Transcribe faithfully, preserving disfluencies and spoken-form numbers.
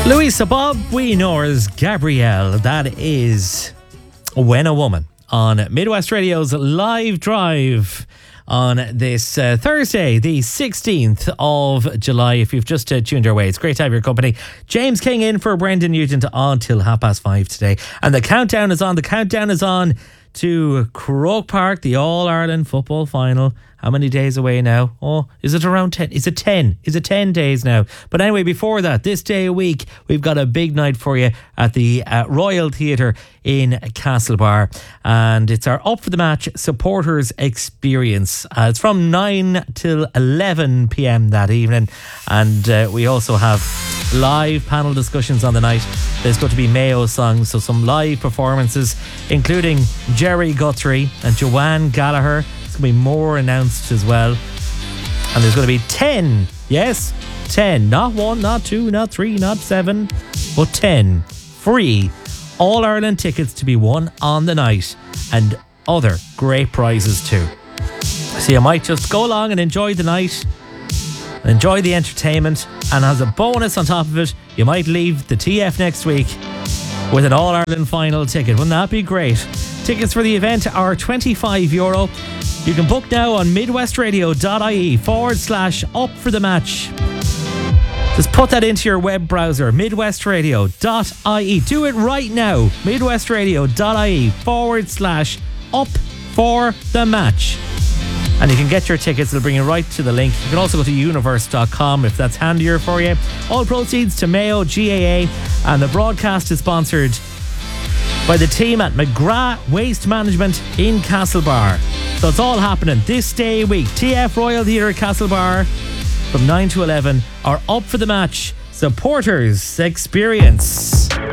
Louisa Bob Wienor's Gabrielle. That is When a Woman on Midwest Radio's Live Drive on this uh, Thursday, the sixteenth of July. If you've just uh, tuned our way, it's great to have your company. James King in for Brendan Nugent until half past five today. And the countdown is on. The countdown is on to Croke Park, the All-Ireland football final. How many days away now? Oh, is it around ten? Is it ten? Is it ten days now? But anyway, before that, this day a week, we've got a big night for you at the uh, Royal Theatre in Castlebar. And it's our Up for the Match supporters experience. Uh, it's from nine till eleven p.m. that evening. And uh, we also have live panel discussions on the night. There's going to be Mayo songs, so some live performances, including Jerry Guthrie and Joanne Gallagher. There's going to be more announced as well. And there's going to be ten, yes, ten, not one, not two, not three, not seven, but ten free All-Ireland tickets to be won on the night, and other great prizes too. So you might just go along and enjoy the night, enjoy the entertainment, and as a bonus on top of it, you might leave the T F next week with an All-Ireland final ticket. Wouldn't that be great? Tickets for the event are twenty-five euro. You can book now on midwestradio.ie forward slash up for the match. Just put that into your web browser, midwestradio.ie. Do it right now, midwestradio.ie forward slash up for the match. And you can get your tickets. It'll bring you right to the link. You can also go to universe dot com if that's handier for you. All proceeds to Mayo G A A, and the broadcast is sponsored by the team at McGrath Waste Management in Castlebar. So it's all happening this day a week. T F Royal Theatre Castlebar from nine to eleven are Up for the Match supporters experience.